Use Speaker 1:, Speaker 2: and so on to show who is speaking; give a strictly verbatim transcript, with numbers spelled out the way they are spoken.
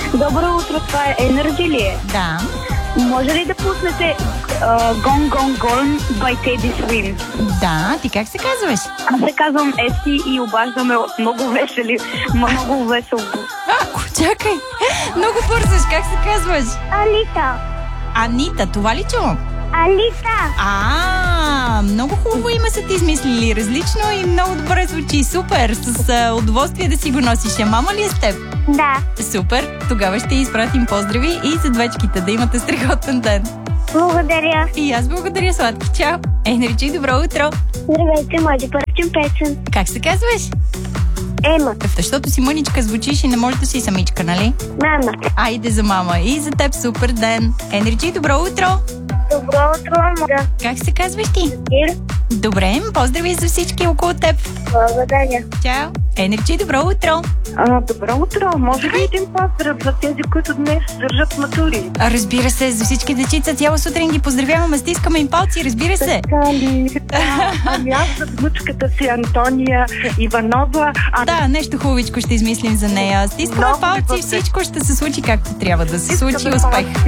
Speaker 1: Добро утро, това е Energy ли е?
Speaker 2: Да.
Speaker 1: Може ли да пуснете uh, Gone Gone Gone by Teddy Swims?
Speaker 2: Да, ти как се казваш?
Speaker 1: Аз се казвам Еси и обаждаме от много весели, много весело.
Speaker 2: А, чакай, много бързаш, как се казваш?
Speaker 3: Алита.
Speaker 2: Анита, това ли чувам?
Speaker 3: Алита.
Speaker 2: А, много хубаво име са ти измислили, различно и много добре звучи, супер, с а, удоволствие да си го носиш. А мама ли е с теб?
Speaker 3: Да.
Speaker 2: Супер, тогава ще изпратим поздрави и за двечките, да имате страхотен ден.
Speaker 3: Благодаря.
Speaker 2: И аз благодаря, сладки, чао. Енерджи, добро утро.
Speaker 3: Здравейте, може първичен песен.
Speaker 2: Как се казваш?
Speaker 3: Ема.
Speaker 2: Защото си мъничка звучиш и не можеш да си самичка, нали?
Speaker 3: Мама.
Speaker 2: Айде за мама и за теб супер ден. Енерджи, добро утро.
Speaker 3: Добро утро, мама.
Speaker 2: Как се казваш ти?
Speaker 3: Ир.
Speaker 2: Добре, поздрави за всички около теб.
Speaker 3: Благодаря.
Speaker 2: Чао. Енерджи, добро утро.
Speaker 4: А, добро утро. Може ли един поздрав за тези, които днес държат матури?
Speaker 2: А, разбира се, за всички дечица цяла сутрин ги поздравяваме, стискаме им палци, разбира се.
Speaker 4: Така ли? Да. Ами аз за внучката си Антония Иванова. А...
Speaker 2: Да, нещо хубавичко ще измислим за нея. Стискаме
Speaker 4: Много
Speaker 2: палци,
Speaker 4: ви
Speaker 2: всичко ще се случи както трябва да се случи.
Speaker 4: Искаме
Speaker 2: Успех.
Speaker 4: палци.